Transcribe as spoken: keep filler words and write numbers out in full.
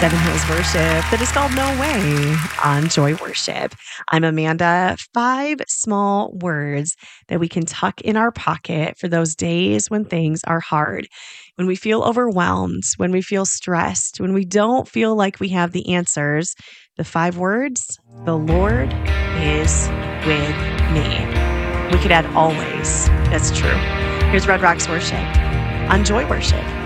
Seven Hills Worship that is called No Way on Joy Worship. I'm Amanda. Five small words that we can tuck in our pocket for those days when things are hard, when we feel overwhelmed, when we feel stressed, when we don't feel like we have the answers. The five words, the Lord is with me. We could add always. That's true. Here's Red Rocks Worship on Joy Worship.